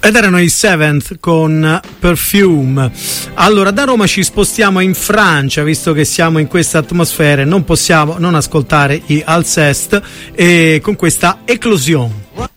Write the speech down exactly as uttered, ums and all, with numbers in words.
Ed erano i Seventh con Perfume. Allora, da Roma ci spostiamo in Francia, visto che siamo in questa atmosfera, non possiamo non ascoltare i Alceste e con questa Eclosion.